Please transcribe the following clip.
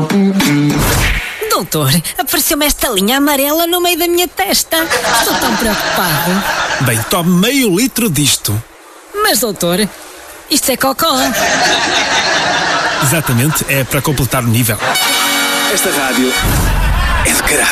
Doutor, apareceu-me esta linha amarela no meio da minha testa. Estou tão preocupado. Bem, tome meio litro disto. Mas, doutor, isto é cocó. Exatamente, é para completar o nível. Esta rádio é de caralho.